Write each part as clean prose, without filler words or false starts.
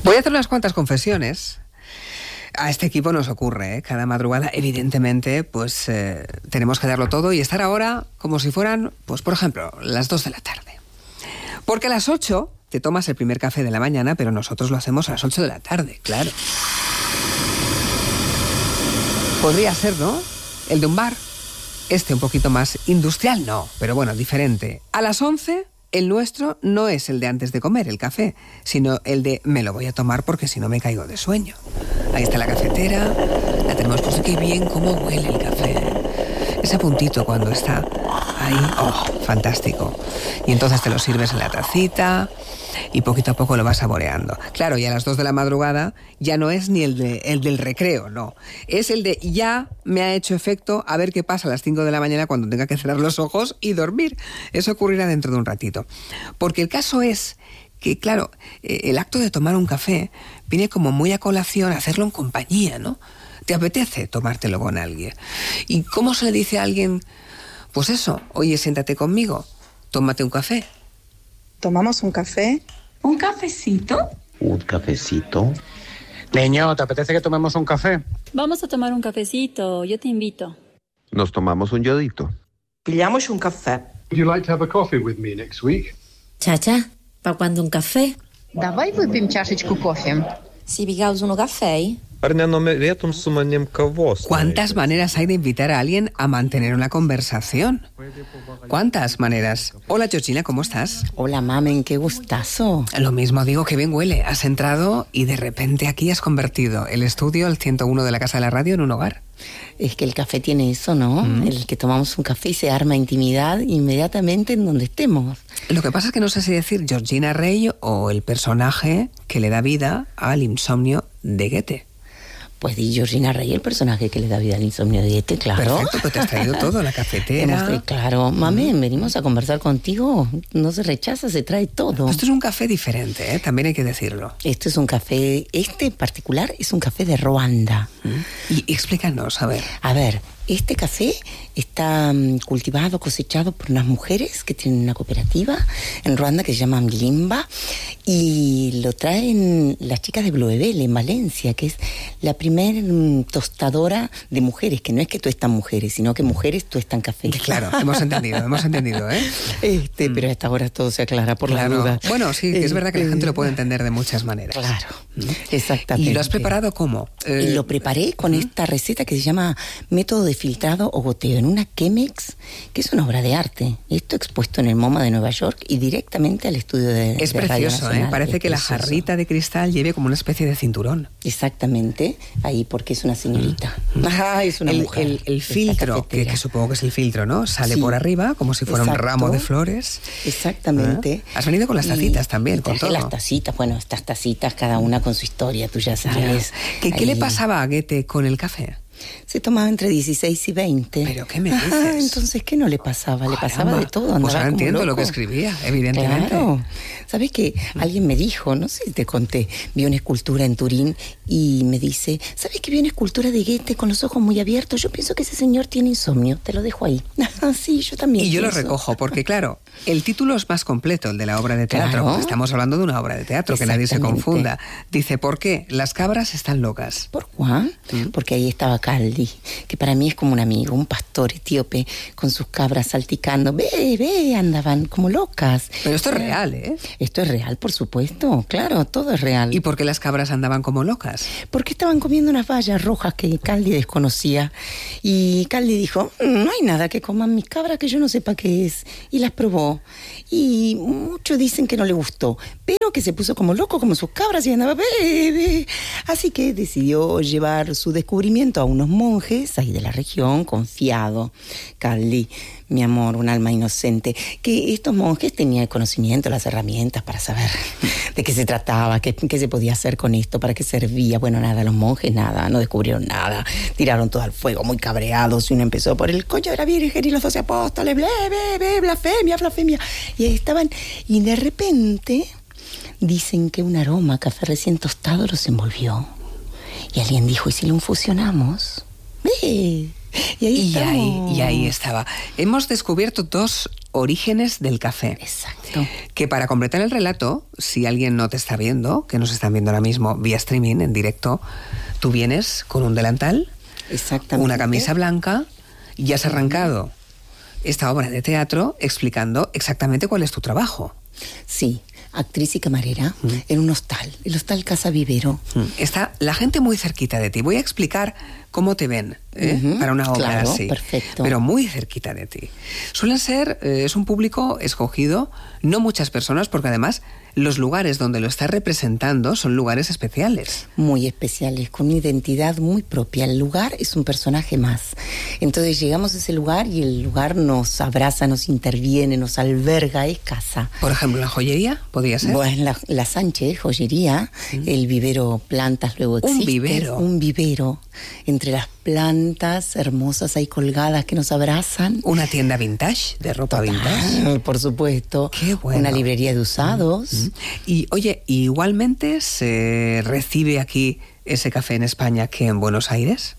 Voy a hacer unas cuantas confesiones. A este equipo nos ocurre, cada madrugada, evidentemente, pues tenemos que darlo todo y estar ahora como si fueran, pues por ejemplo, las 2 de la tarde. Porque a las 8 te tomas el primer café de la mañana, pero nosotros lo hacemos a las 8 de la tarde, claro. Podría ser, ¿no? El de un bar. Este un poquito más industrial, no, pero bueno, diferente. A las 11... el nuestro no es el de antes de comer, el café, sino el de me lo voy a tomar porque si no me caigo de sueño. Ahí está la cafetera, la tenemos puesto, qué bien cómo huele el café. Ese puntito cuando está ahí, ¡oh, fantástico! Y entonces te lo sirves en la tacita y poquito a poco lo vas saboreando. Claro, y a las 2 de la madrugada ya no es ni el del recreo, no. Es el de ya me ha hecho efecto, a ver qué pasa a las 5 de la mañana cuando tenga que cerrar los ojos y dormir. Eso ocurrirá dentro de un ratito. Porque el caso es que, claro, el acto de tomar un café viene como muy a colación hacerlo en compañía, ¿no? Te apetece tomártelo con alguien. ¿Y cómo se le dice a alguien, pues eso, oye, siéntate conmigo, tómate un café? ¿Tomamos un café? ¿Un cafecito? ¿Un cafecito? Niño, ¿te apetece que tomemos un café? Vamos a tomar un cafecito, yo te invito. Nos tomamos un yodito. Pigliamoci un caffè. Would you like to have a coffee with me next week? Ciao, pa quando un caffè? Давай выпьем чашечку кофе. Si picaus uno caffè? Ar nenorėtum su manim kavos? ¿Cuántas maneras hay de invitar a alguien a mantener una conversación? ¿Cuántas maneras? Hola, Georgina, ¿cómo estás? Hola, mamen, qué gustazo. Lo mismo digo, que bien huele. Has entrado y de repente aquí has convertido el estudio, el 101 de la Casa de la Radio, en un hogar. Es que el café tiene eso, ¿no? El que tomamos un café y se arma intimidad inmediatamente en donde estemos. Lo que pasa es que no sé si decir Georgina Rey o el personaje que le da vida al insomnio de Goethe. Pues di Georgina Rey, el personaje que le da vida al insomnio de Goethe, claro. Perfecto, pues te has traído todo, la cafetera. Claro, mamen, venimos a conversar contigo. No se rechaza, se trae todo. Esto es un café diferente, ¿eh? También hay que decirlo. Esto es un café, este en particular es un café de Ruanda. Y explícanos, a ver. A ver, este café está cultivado, cosechado por unas mujeres que tienen una cooperativa en Ruanda que se llama Mlimba y lo traen las chicas de Bloebel en Valencia, que es la primer tostadora de mujeres, que no es que tuestan mujeres, sino que mujeres tuestan café. Claro, hemos entendido, ¿eh? Pero hasta ahora todo se aclara por la duda. Bueno, sí, es verdad que la gente lo puede entender de muchas maneras. Claro, exactamente. ¿Y lo has preparado cómo? Lo preparé con esta receta que se llama método de filtrado o goteo en una Chemex, que es una obra de arte. Esto expuesto en el MoMA de Nueva York y directamente al estudio de Es de Radio precioso, Nacional. Parece Es que precioso. la jarrita de cristal lleve como una especie de cinturón. Exactamente, ahí porque es una señorita. Es una mujer. El filtro, que supongo que es el filtro, ¿no? Sale por arriba, como si fuera un ramo de flores. Exactamente. Has venido con las tacitas también, con todo. Las tacitas, bueno, estas tacitas, cada una con su historia, tú ya sabes. ¿Qué le pasaba a Goethe con el café? Se tomaba entre 16 y 20. ¿Pero qué me dices? Entonces, ¿qué no le pasaba? Le pasaba de todo. Andaba Pues ahora como entiendo loco. lo que escribía, evidentemente. Claro. ¿Sabes qué? Alguien me dijo, no sé si te conté, vi una escultura en Turín y me dice, ¿sabes que vi una escultura de Goethe con los ojos muy abiertos? Yo pienso que ese señor tiene insomnio. Te lo dejo ahí. Sí, yo también. Y yo lo pienso. recojo, porque claro, el título es más completo, el de la obra de teatro. Claro. Estamos hablando de una obra de teatro, que nadie se Exactamente. confunda. Dice, ¿por qué? Las cabras están locas. ¿Por Juan? Porque ahí estaba Caldi, que para mí es como un amigo, un pastor etíope, con sus cabras salticando. Ve, andaban como locas. Pero esto es real, ¿eh? Esto es real, por supuesto, claro, todo es real. ¿Y por qué las cabras andaban como locas? Porque estaban comiendo unas bayas rojas que Caldi desconocía. Y Caldi dijo, no hay nada que coman mis cabras que yo no sepa qué es. Y las probó. Y muchos dicen que no le gustó, pero que se puso como loco, como sus cabras, y andaba, ve. Así que decidió llevar su descubrimiento a unos monjes ahí de la región, confiado. Caldi, mi amor, un alma inocente, que estos monjes tenían el conocimiento, las herramientas para saber de qué se trataba, qué se podía hacer con esto, para qué servía. Bueno, nada, los monjes nada, no descubrieron nada, tiraron todo al fuego muy cabreados y uno empezó por el coño de la Virgen y los 12 apóstoles, blasfemia, y ahí estaban, y de repente dicen que un aroma a café recién tostado los envolvió, y alguien dijo, ¿y si lo infusionamos? Y ahí estaba. Hemos descubierto 2 orígenes del café. Exacto. Que para completar el relato, si alguien no te está viendo, que nos están viendo ahora mismo vía streaming, en directo, tú vienes con un delantal, una camisa blanca y has arrancado esta obra de teatro explicando exactamente cuál es tu trabajo. Sí, actriz y camarera en un hostal, el Hostal Casa Vivero. Está la gente muy cerquita de ti. Voy a explicar cómo te ven para una obra así. Perfecto. Pero muy cerquita de ti. Suelen ser, es un público escogido, no muchas personas, porque además los lugares donde lo estás representando son lugares especiales. Muy especiales, con una identidad muy propia. El lugar es un personaje más. Entonces llegamos a ese lugar y el lugar nos abraza, nos interviene, nos alberga, es casa. Por ejemplo, ¿la joyería podría ser? Bueno, la Sánchez, joyería, el vivero plantas luego existe. Un vivero. Entre las plantas hermosas ahí colgadas que nos abrazan. Una tienda vintage, de ropa vintage. Por supuesto. Qué bueno. Una librería de usados. Y oye, ¿igualmente se recibe aquí ese café en España que en Buenos Aires?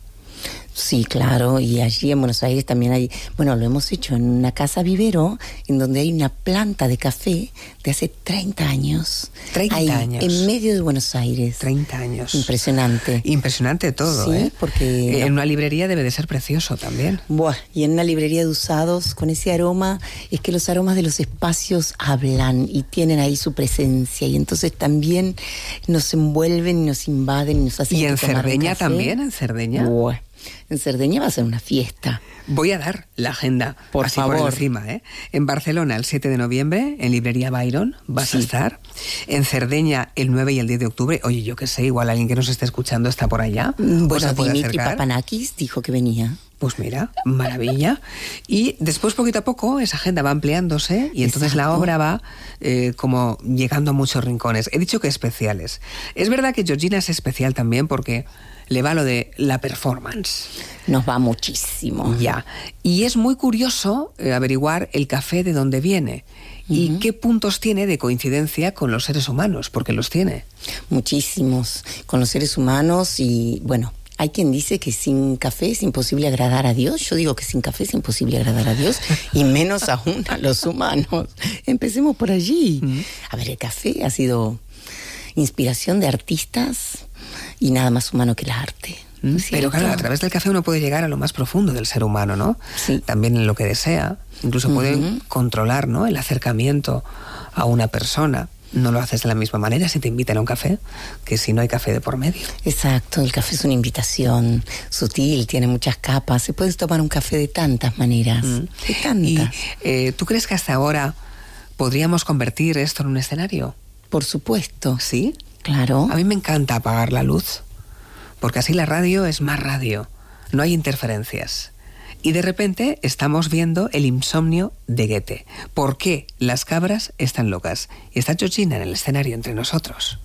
Sí, claro, y allí en Buenos Aires también hay, bueno, lo hemos hecho en una casa vivero, en donde hay una planta de café de hace 30 años. 30 años. En medio de Buenos Aires. 30 años. Impresionante. Impresionante todo, sí, porque... en una librería debe de ser precioso también. Buah, y en una librería de usados, con ese aroma, es que los aromas de los espacios hablan y tienen ahí su presencia, y entonces también nos envuelven y nos invaden y nos hacen... ¿Y en Cerdeña también? ¿En Cerdeña? Buah. En Cerdeña va a ser una fiesta. Voy a dar la agenda por favor. Por encima, En Barcelona el 7 de noviembre, en Librería Byron, vas a estar. En Cerdeña el 9 y el 10 de octubre. Oye, yo qué sé, igual alguien que nos esté escuchando está por allá. Bueno, Dimitri Papanakis dijo que venía. Pues mira, maravilla. Y después, poquito a poco, esa agenda va ampliándose y entonces la obra va como llegando a muchos rincones. He dicho que especiales. Es verdad que Georgina es especial también porque le va lo de la performance. Nos va muchísimo. Ya. Y es muy curioso averiguar el café de dónde viene y qué puntos tiene de coincidencia con los seres humanos, porque los tiene. Muchísimos. Con los seres humanos y, bueno... Hay quien dice que sin café es imposible agradar a Dios. Yo digo que sin café es imposible agradar a Dios y menos aún a los humanos. Empecemos por allí. A ver, el café ha sido inspiración de artistas y nada más humano que el arte. Pero claro, a través del café uno puede llegar a lo más profundo del ser humano, ¿no? Sí. También en lo que desea. Incluso puede controlar, ¿no?, el acercamiento a una persona. No lo haces de la misma manera si te invitan a un café que si no hay café de por medio. Exacto, el café es una invitación sutil, tiene muchas capas. Se puede tomar un café de tantas maneras. De tantas. ¿Y tú crees que hasta ahora podríamos convertir esto en un escenario? Por supuesto. ¿Sí? Claro. A mí me encanta apagar la luz, porque así la radio es más radio. No hay interferencias. Y de repente estamos viendo el insomnio de Goethe. ¿Por qué las cabras están locas? Y está Georgina en el escenario entre nosotros.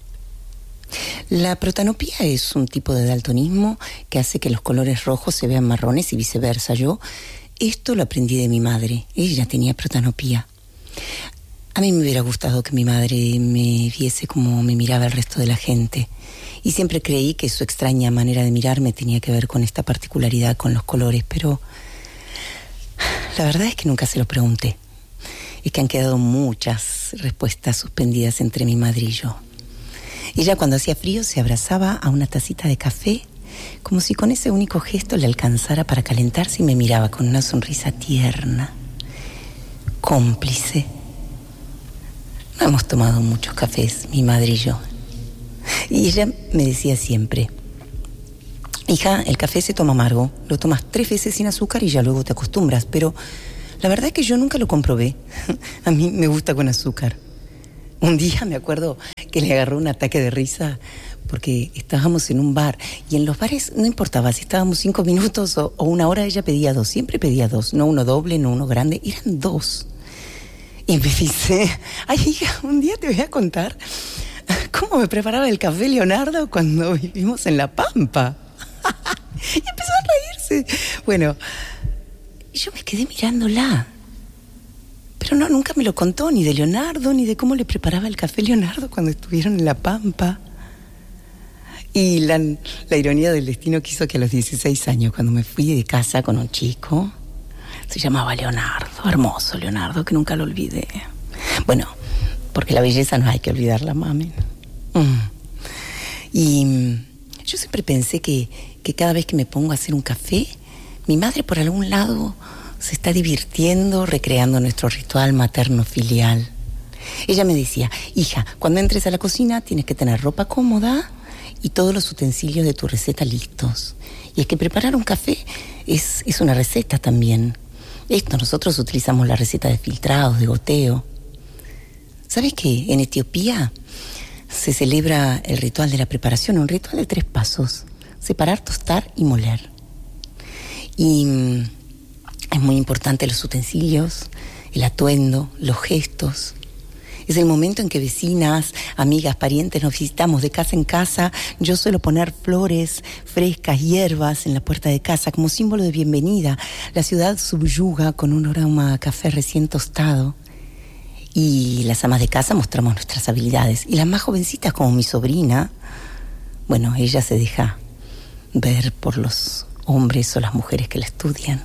La protanopía es un tipo de daltonismo que hace que los colores rojos se vean marrones y viceversa. Yo esto lo aprendí de mi madre. Ella tenía protanopía. A mí me hubiera gustado que mi madre me viese como me miraba el resto de la gente. Y siempre creí que su extraña manera de mirarme tenía que ver con esta particularidad con los colores, pero la verdad es que nunca se lo pregunté. Es que han quedado muchas respuestas suspendidas entre mi madre y yo. Ella, cuando hacía frío, se abrazaba a una tacita de café, como si con ese único gesto le alcanzara para calentarse, y me miraba con una sonrisa tierna, cómplice. No hemos tomado muchos cafés, mi madre y yo. Y ella me decía siempre: hija, el café se toma amargo, lo tomas 3 veces sin azúcar y ya luego te acostumbras. Pero la verdad es que yo nunca lo comprobé. A mí me gusta con azúcar. Un día me acuerdo que le agarró un ataque de risa porque estábamos en un bar y en los bares no importaba si estábamos 5 minutos o 1 hora, ella pedía 2, siempre pedía 2, no uno doble, no uno grande, eran 2. Y me dice: ay, hija, un día te voy a contar cómo me preparaba el café Leonardo cuando vivimos en La Pampa. Y empezó a reírse. Bueno, yo me quedé mirándola. Pero no, nunca me lo contó, ni de Leonardo, ni de cómo le preparaba el café Leonardo cuando estuvieron en La Pampa. Y la ironía del destino quiso que a los 16 años, cuando me fui de casa con un chico, se llamaba Leonardo, hermoso Leonardo, que nunca lo olvidé. Bueno, porque la belleza no hay que olvidarla, mami. Y yo siempre pensé que cada vez que me pongo a hacer un café, mi madre por algún lado se está divirtiendo, recreando nuestro ritual materno-filial. Ella me decía, hija, cuando entres a la cocina tienes que tener ropa cómoda y todos los utensilios de tu receta listos. Y es que preparar un café es una receta también. Nosotros utilizamos la receta de filtrados, de goteo. ¿Sabes qué? En Etiopía se celebra el ritual de la preparación, un ritual de 3 pasos: separar, tostar y moler. Y es muy importante los utensilios, el atuendo, los gestos. Es el momento en que vecinas, amigas, parientes nos visitamos de casa en casa. Yo suelo poner flores frescas, hierbas en la puerta de casa como símbolo de bienvenida. La ciudad subyuga con un aroma a café recién tostado. Y las amas de casa mostramos nuestras habilidades. Y las más jovencitas, como mi sobrina, bueno, ella se deja ver por los hombres o las mujeres que la estudian.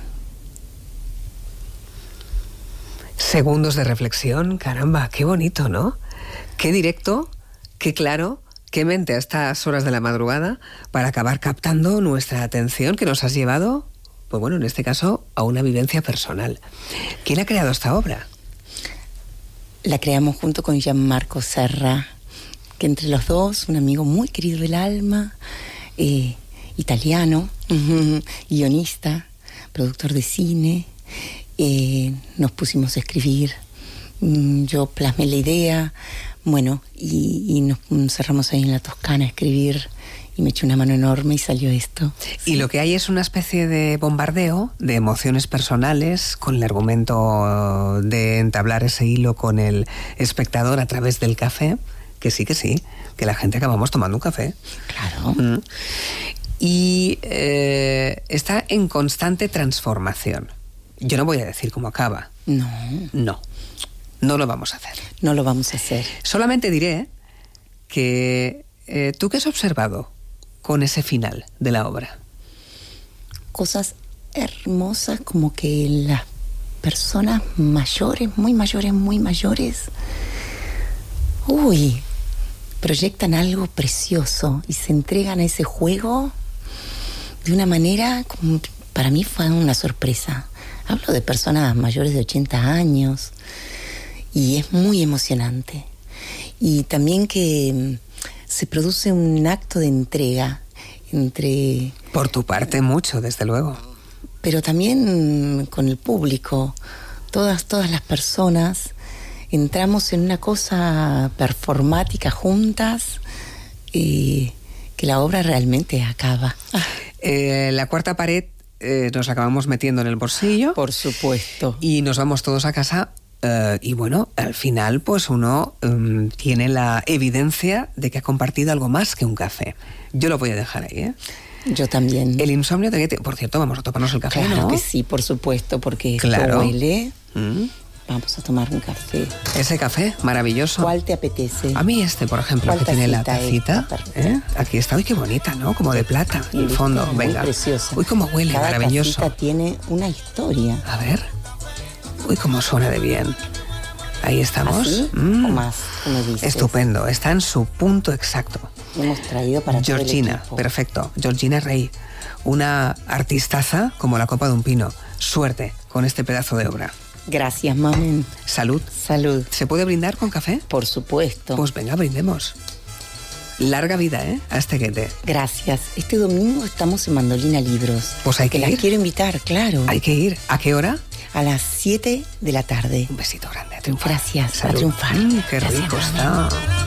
Segundos de reflexión, caramba, qué bonito, ¿no? Qué directo, qué claro, qué mente a estas horas de la madrugada para acabar captando nuestra atención, que nos has llevado, pues bueno, en este caso, a una vivencia personal. ¿Quién ha creado esta obra? La creamos junto con Gianmarco Serra, que entre los dos, un amigo muy querido del alma, italiano, guionista, productor de cine. Nos pusimos a escribir, yo plasmé la idea, bueno, y nos cerramos ahí en la Toscana a escribir, y me eché una mano enorme y salió esto. Y lo que hay es una especie de bombardeo de emociones personales con el argumento de entablar ese hilo con el espectador a través del café, que sí, que la gente acabamos tomando un café. Claro. Y está en constante transformación. Yo no voy a decir cómo acaba. No lo vamos a hacer. No lo vamos a hacer. Solamente diré que ¿tú qué has observado con ese final de la obra? Cosas hermosas, como que las personas mayores, proyectan algo precioso y se entregan a ese juego de una manera como para mí fue una sorpresa. Hablo de personas mayores de 80 años y es muy emocionante. Y también que se produce un acto de entrega entre... Por tu parte mucho, desde luego. Pero también con el público. Todas las personas entramos en una cosa performática juntas, que la obra realmente acaba. La cuarta pared nos acabamos metiendo en el bolsillo. Por supuesto. Y nos vamos todos a casa. Y bueno, al final pues uno tiene la evidencia de que ha compartido algo más que un café. Yo lo voy a dejar ahí, ¿eh? Yo también. El insomnio de que... Por cierto, vamos a tomarnos el café, claro, ¿no? Que sí, por supuesto, porque claro. Esto huele. Vamos a tomar un café. Ese café maravilloso. ¿Cuál te apetece? A mí por ejemplo, que tiene la tacita. Aquí está. Uy, qué bonita, ¿no? Como de plata, en el fondo. Venga. Preciosa. Uy, cómo huele, cada maravilloso. Cada tacita tiene una historia. A ver. Uy, cómo suena de bien. Ahí estamos. ¿Así? O más, como dices. Estupendo. Está en su punto exacto. Hemos traído para Georgina, todo el equipo. perfecto. Georgina Rey. Una artistaza como la copa de un pino. Suerte con este pedazo de obra. Gracias, mamen. Salud. Salud. ¿Se puede brindar con café? Por supuesto. Pues venga, brindemos. Larga vida, a este guete. Gracias. Este domingo estamos en Mandolina Libros. Pues hay que ir. Las quiero invitar, claro. Hay que ir. ¿A qué hora? A las 7 de la tarde. Un besito grande, a triunfar. Gracias, Salud. a triunfar. Qué Gracias, rico mami. está.